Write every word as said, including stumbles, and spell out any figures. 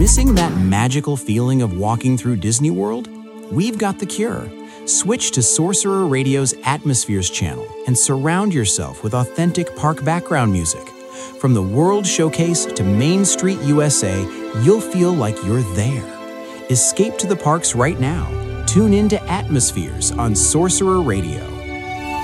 Missing that magical feeling of walking through Disney World? We've got the cure. Switch to Sorcerer Radio's Atmospheres channel and surround yourself with authentic park background music. From the World Showcase to Main Street U S A, you'll feel like you're there. Escape to the parks right now. Tune in to Atmospheres on Sorcerer Radio.